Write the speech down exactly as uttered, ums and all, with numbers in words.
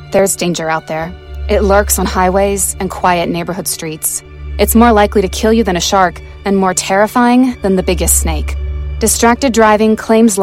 There's danger out there. It lurks on highways and quiet neighborhood streets. It's more likely to kill you than a shark, and more terrifying than the biggest snake. Distracted driving claims